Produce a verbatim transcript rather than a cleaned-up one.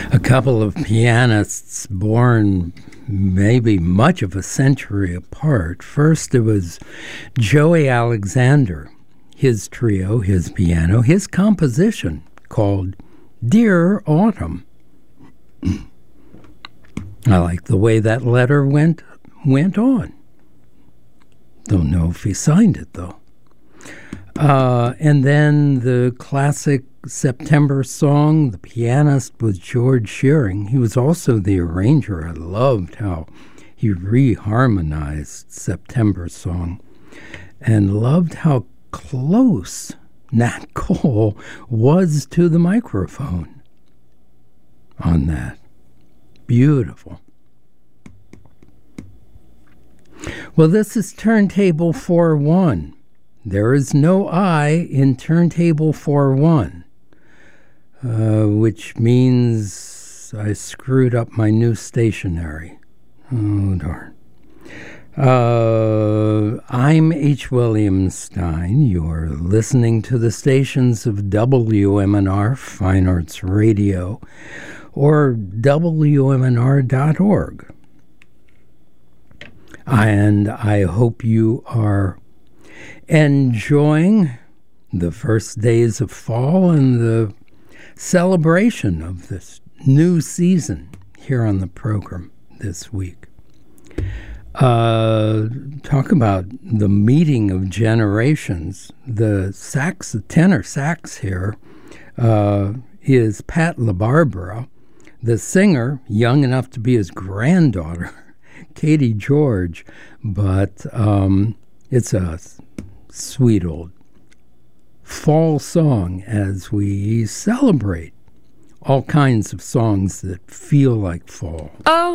A couple of pianists born maybe much of a century apart. First, it was Joey Alexander, his trio, his piano, his composition called Dear Autumn. I like the way that letter went went on. Don't know if he signed it, though. Uh, and then the classic September song, the pianist was George Shearing. He was also the arranger. I loved how he reharmonized September song and loved how close Nat Cole was to the microphone on that. Beautiful. Well, this is Turntable four one. There is no I in Turntable four one, uh, which means I screwed up my new stationery. Oh, darn. Uh, I'm H. William Stein. You're listening to the stations of W M N R, Fine Arts Radio, or W M N R dot org. And I hope you are enjoying the first days of fall and the celebration of this new season here on the program this week. Uh, talk about the meeting of generations. The sax, the tenor sax here uh, is Pat LaBarbera. The singer, young enough to be his granddaughter, Katie George, but um, it's a sweet old fall song as we celebrate all kinds of songs that feel like fall. Oh,